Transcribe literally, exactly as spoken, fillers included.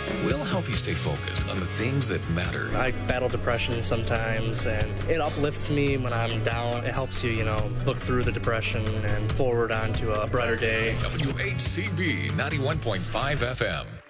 We'll help you stay focused on the things that matter. I battle depression sometimes, and it uplifts me when I'm down. It helps you, you know, look through the depression and forward onto a brighter day. W H C B ninety-one point five F M.